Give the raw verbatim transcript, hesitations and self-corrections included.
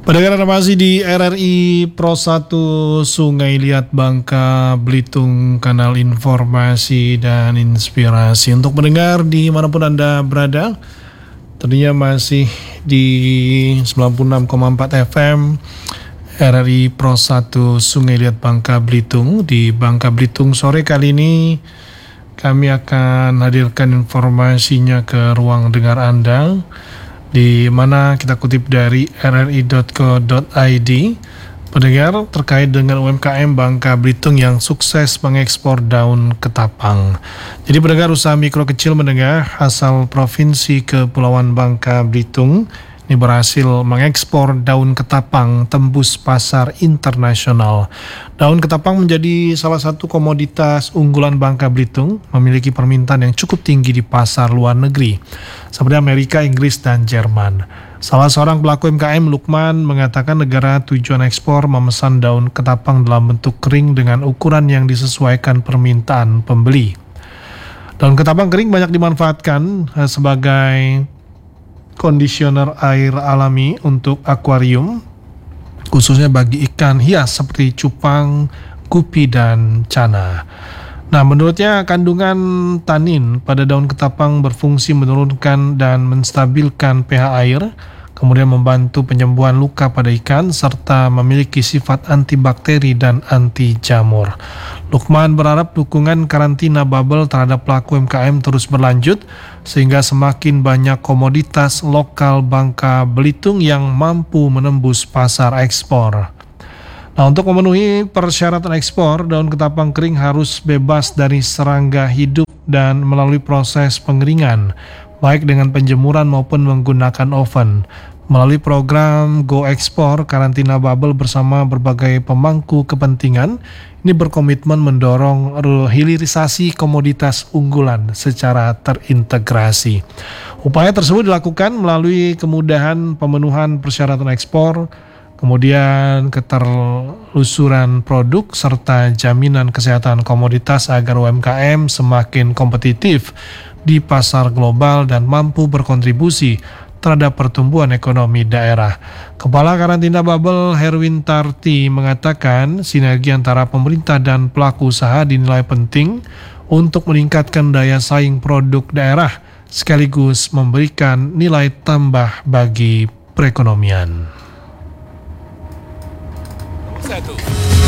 Pendengar Anda masih di R R I Pro satu Sungai Liat Bangka Belitung, kanal informasi dan inspirasi untuk mendengar dimanapun Anda berada. Tentunya masih di sembilan puluh enam koma empat F M R R I Pro satu Sungai Liat Bangka Belitung. Di Bangka Belitung sore kali ini kami akan hadirkan informasinya ke ruang dengar Anda, di mana kita kutip dari r r i dot co dot i d, pendengar, terkait dengan U M K M Bangka Belitung yang sukses mengekspor daun ketapang. Jadi pendengar, usaha mikro kecil menengah asal Provinsi Kepulauan Bangka Belitung ini berhasil mengekspor daun ketapang tembus pasar internasional. Daun ketapang menjadi salah satu komoditas unggulan Bangka Belitung, memiliki permintaan yang cukup tinggi di pasar luar negeri, seperti Amerika, Inggris, dan Jerman. Salah seorang pelaku U M K M, Lukman, mengatakan negara tujuan ekspor memesan daun ketapang dalam bentuk kering dengan ukuran yang disesuaikan permintaan pembeli. Daun ketapang kering banyak dimanfaatkan sebagai kondisioner air alami untuk akuarium, khususnya bagi ikan hias seperti cupang, gupi, dan cana. Nah, menurutnya kandungan tanin pada daun ketapang berfungsi menurunkan dan menstabilkan pH air, kemudian membantu penyembuhan luka pada ikan, serta memiliki sifat antibakteri dan anti jamur. Lukman berharap dukungan karantina bubble terhadap pelaku U M K M terus berlanjut, sehingga semakin banyak komoditas lokal Bangka Belitung yang mampu menembus pasar ekspor. Nah, untuk memenuhi persyaratan ekspor, daun ketapang kering harus bebas dari serangga hidup dan melalui proses pengeringan, baik dengan penjemuran maupun menggunakan oven. Melalui program Go Ekspor, karantina bubble bersama berbagai pemangku kepentingan ini berkomitmen mendorong hilirisasi komoditas unggulan secara terintegrasi. Upaya tersebut dilakukan melalui kemudahan pemenuhan persyaratan ekspor, kemudian keterlusuran produk, serta jaminan kesehatan komoditas agar U M K M semakin kompetitif di pasar global dan mampu berkontribusi terhadap pertumbuhan ekonomi daerah. Kepala Karantina Bubble Herwin Tarti mengatakan sinergi antara pemerintah dan pelaku usaha dinilai penting untuk meningkatkan daya saing produk daerah sekaligus memberikan nilai tambah bagi perekonomian. Satu.